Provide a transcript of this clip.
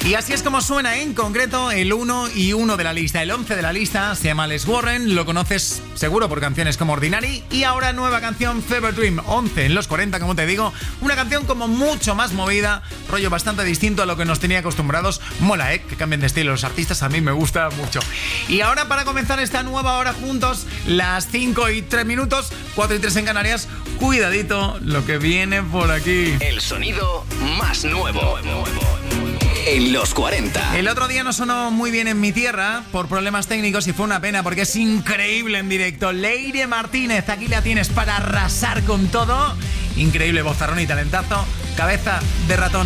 Y así es como suena en concreto el 1 y 1 de la lista. El 11 de la lista se llama Les Warren, lo conoces seguro por canciones como Ordinary. Y ahora nueva canción, Fever Dream, 11 en los 40, como te digo. Una canción como mucho más movida, rollo bastante distinto a lo que nos tenía acostumbrados. Mola, que cambien de estilo los artistas, a mí me gusta mucho. Y ahora para comenzar esta nueva hora juntos, las 5 y 3 minutos, 4 y 3 en Canarias, cuidadito lo que viene por aquí. El sonido más nuevo. En los 40. El otro día no sonó muy bien en mi tierra por problemas técnicos y fue una pena porque es increíble en directo. Leire Martínez, aquí la tienes para arrasar con todo. Increíble vozarrón y talentazo. Cabeza de ratón.